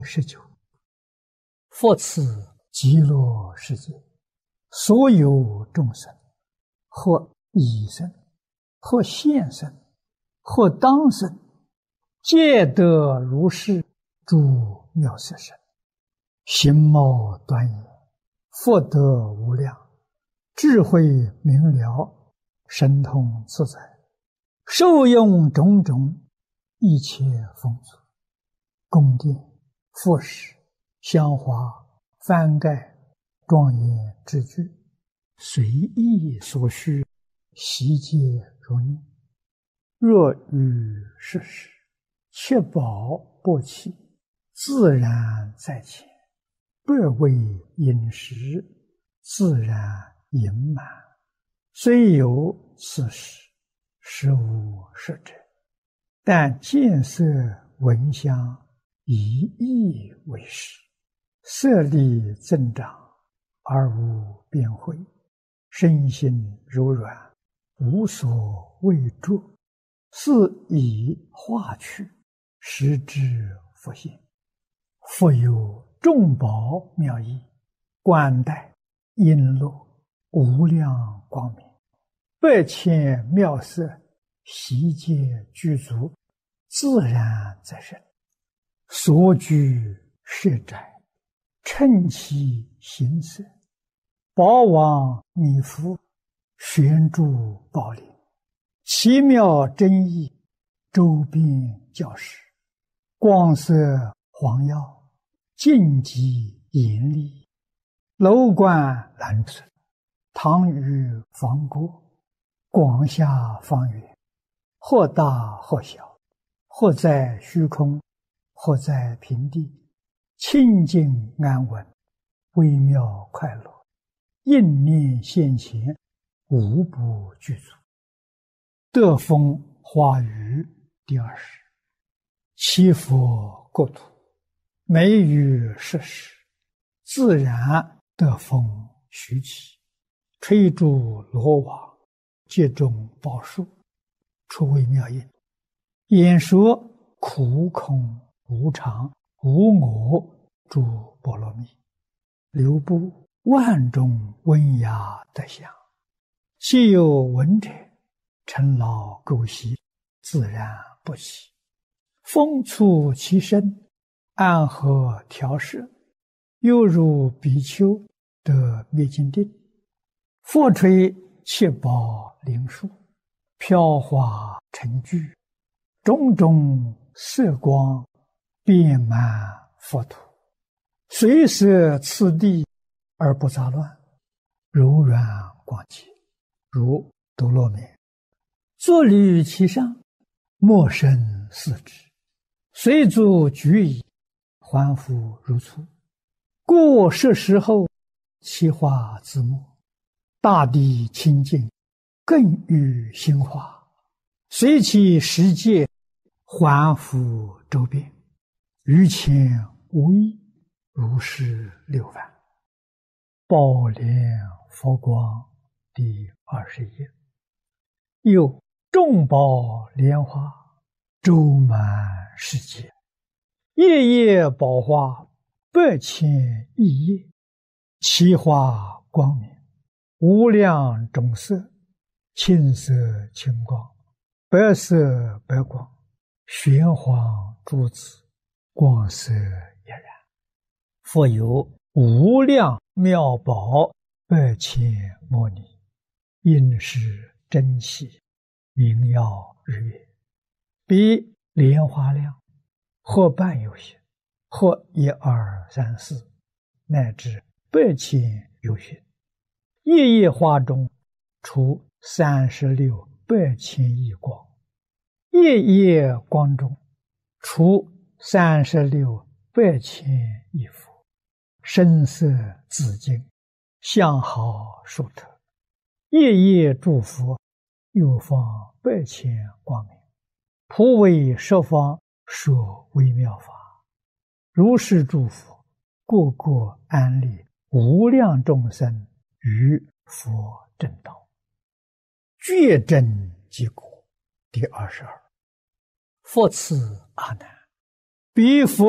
19。佛赐极乐世界所有众生，或已生，或现生，或当生，皆得如是诸妙色身，形貌端严，福德无量，智慧明了，神通自在，受用种种一切丰足，宫殿、服饰、香花、幡盖、庄严之具，随意所需，悉皆如念。若遇世事，切保不弃，自然在前，不为饮食，自然盈满。虽有此事，实无实者，但见色闻香，以意为实，色力增长，而无边慧，身心柔软，无所畏著，是以化去，实之复现。复有众宝妙义，冠带璎珞，无量光明，百千妙色，悉皆具足，自然在身。所居舍宅，称其形色，宝王弥覆，悬诸宝林，奇妙真意，周边教室，光色黄耀，净极严厉，楼观蓝存，堂宇方郭，广厦方圆，或大或小，或在虚空，或在平地，清净安稳，微妙快乐，应念现前，无不具足。得风花雨第20。七佛国土，每于世时，自然得风徐起，吹诸罗网，接种宝树，出微妙音，演说苦空无常无我诸波罗蜜，流布万种温雅德相，既有闻者，尘劳垢习，自然不起。风触其身，安和调摄，犹如比丘得灭尽定。佛吹七宝灵树，飘华成聚，种种色光，遍满佛土，随摄次第而不杂乱，柔软广洁，如多罗面。坐立其上，莫生四肢，随足举矣，还复如初。过世时后，其化自没，大地清净，更与心化，随其世界，还复周遍，于前无异，如是6万。宝莲佛光第21。有众宝莲花，周满世界，夜夜宝花，百千亿叶，其花光明，无量种色，青色青光，白色白光，玄黄珠子，光色俨然。复有无量妙宝，百千摩尼，应是珍稀，明耀日月，比莲花量，或半有些，或1、2、3、4，乃至百千有些。夜夜花中，出36百千亿光，夜夜光中，出36百千亿佛，声色紫金，相好殊特，夜夜诸佛，又放百千光明，普为十方说微妙法，如是诸佛，个个安立无量众生于佛正道，觉真结果第22。佛赐阿难，彼佛